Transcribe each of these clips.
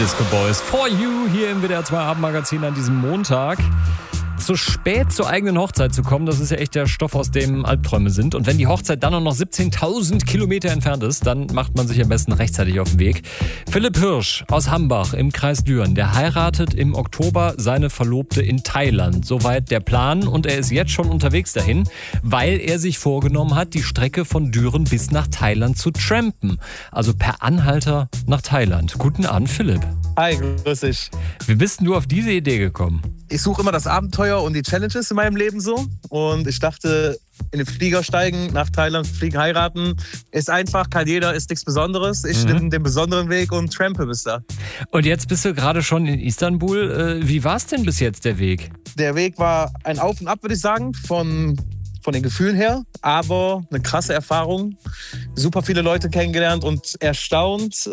Disco Boys for you hier im WDR 2 Abendmagazin an diesem Montag. Zu spät zur eigenen Hochzeit zu kommen, das ist ja echt der Stoff, aus dem Albträume sind. Und wenn die Hochzeit dann noch 17.000 Kilometer entfernt ist, dann macht man sich am besten rechtzeitig auf den Weg. Philipp Hirsch aus Hambach im Kreis Düren, der heiratet im Oktober seine Verlobte in Thailand. Soweit der Plan und er ist jetzt schon unterwegs dahin, weil er sich vorgenommen hat, die Strecke von Düren bis nach Thailand zu trampen. Also per Anhalter nach Thailand. Guten Abend, Philipp. Hi, grüß dich. Wie bist denn du auf diese Idee gekommen? Ich suche immer das Abenteuer und die Challenges in meinem Leben so. Und ich dachte, in den Flieger steigen, nach Thailand fliegen, heiraten, ist einfach, kann jeder, ist nichts Besonderes. Ich nehme den besonderen Weg und trampe bis da. Und jetzt bist du gerade schon in Istanbul. Wie war es denn bis jetzt, der Weg? Der Weg war ein Auf und Ab, würde ich sagen, von den Gefühlen her. Aber eine krasse Erfahrung. Super viele Leute kennengelernt und erstaunt,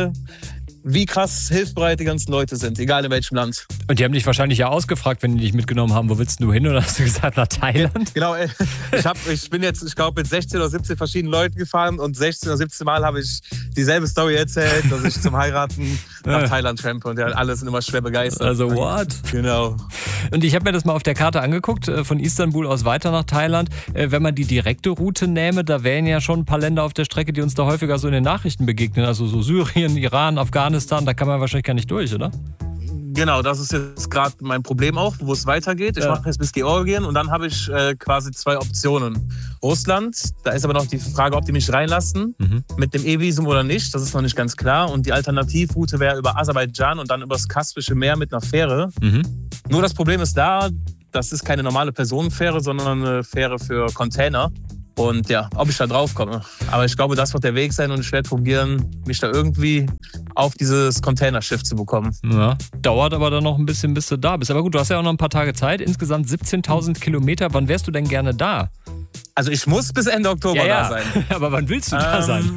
wie krass hilfsbereit die ganzen Leute sind, egal in welchem Land. Und die haben dich wahrscheinlich ja ausgefragt, wenn die dich mitgenommen haben, wo willst du hin? Oder hast du gesagt, nach Thailand? Genau, ich bin jetzt, ich glaube, mit 16 oder 17 verschiedenen Leuten gefahren und 16 oder 17 Mal habe ich dieselbe Story erzählt, dass ich zum Heiraten nach Thailand trampe und ja, alle sind immer schwer begeistert. Also what? Genau. Und ich habe mir das mal auf der Karte angeguckt, von Istanbul aus weiter nach Thailand. Wenn man die direkte Route nähme, da wären ja schon ein paar Länder auf der Strecke, die uns da häufiger so in den Nachrichten begegnen. Also so Syrien, Iran, Afghanistan, da kann man wahrscheinlich gar nicht durch, oder? Genau, das ist jetzt gerade mein Problem auch, wo es weitergeht. Ich mache jetzt bis Georgien und dann habe ich quasi 2 Optionen. Russland, da ist aber noch die Frage, ob die mich reinlassen, mit dem E-Visum oder nicht, das ist noch nicht ganz klar. Und die Alternativroute wäre über Aserbaidschan und dann über das Kaspische Meer mit einer Fähre. Nur das Problem ist da, das ist keine normale Personenfähre, sondern eine Fähre für Container. Und ja, ob ich da drauf komme. Aber ich glaube, das wird der Weg sein und ich werde probieren, mich da irgendwie auf dieses Containerschiff zu bekommen. Ja, dauert aber dann noch ein bisschen, bis du da bist. Aber gut, du hast ja auch noch ein paar Tage Zeit. Insgesamt 17.000 Kilometer. Wann wärst du denn gerne da? Also ich muss bis Ende Oktober da sein. Aber wann willst du da sein?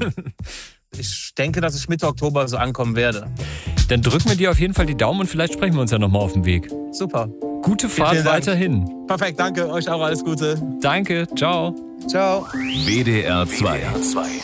Ich denke, dass ich Mitte Oktober so ankommen werde. Dann drücken wir dir auf jeden Fall die Daumen und vielleicht sprechen wir uns ja nochmal auf dem Weg. Super. Gute Fahrt weiterhin. Perfekt, danke. Euch auch alles Gute. Danke, ciao. Ciao. WDR 2.